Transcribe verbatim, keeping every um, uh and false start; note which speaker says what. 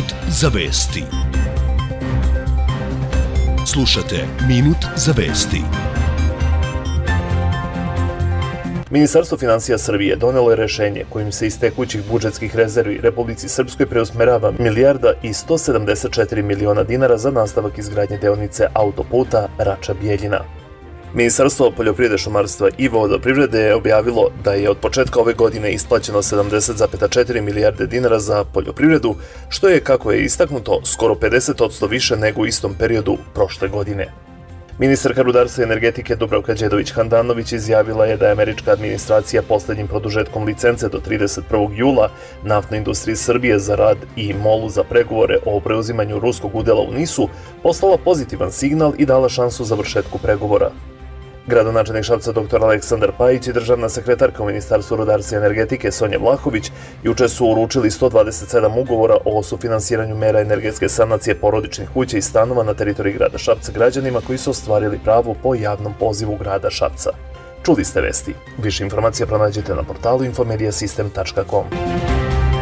Speaker 1: Minut za vesti. Slušate Minut za vesti.
Speaker 2: Ministarstvo finansija Srbije donelo je rešenje kojim se iz tekućih budžetskih rezervi Republici Srpskoj preusmerava milijarda i sto sedamdeset četiri miliona dinara za nastavak izgradnje deonice autoputa Rača-Bjeljina. Ministarstvo poljoprivrede, šumarstva i vodoprivrede je objavilo da je od početka ove godine isplaćeno sedamdeset zarez četiri milijarde dinara za poljoprivredu, što je, kako je istaknuto, skoro pedeset posto više nego u istom periodu prošle godine. Ministarka rudarstva i energetike Dubravka Đedović-Handanović izjavila je da je američka administracija poslednjim produžetkom licence do trideset prvog jula Naftnoj industriji Srbije za rad i MOL-u za pregovore o preuzimanju ruskog udela u NIS-u poslala pozitivan signal i dala šansu završetku pregovora. Gradonačelnik Šapca dr Aleksandar Pajić i državna sekretarka u Ministarstvu rudarstva i energetike Sonja Vlahović juče su uručili sto dvadeset sedam ugovora o sufinansiranju mera energetske sanacije porodičnih kuća i stanova na teritoriji grada Šapca građanima koji su ostvarili pravo po javnom pozivu grada Šapca. Čuli ste vesti. Više informacija pronađete na portalu infomediasistem tačka com.